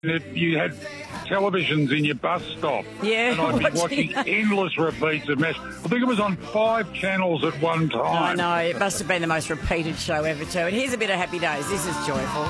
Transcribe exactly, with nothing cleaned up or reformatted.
if you had televisions in your bus stop. Yeah, and I'd be watching watching endless repeats of MASH. I think it was on five channels at one time. I know, it must have been the most repeated show ever too. And here's a bit of Happy Days. This is joyful.